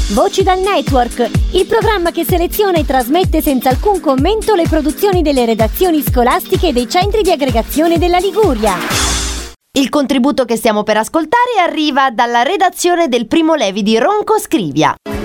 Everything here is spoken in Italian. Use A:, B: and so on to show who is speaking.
A: Voci dal Network, il programma che seleziona e trasmette senza alcun commento le produzioni delle redazioni scolastiche e dei centri di aggregazione della Liguria.
B: Il contributo che stiamo per ascoltare arriva dalla redazione del Primo Levi di Ronco Scrivia.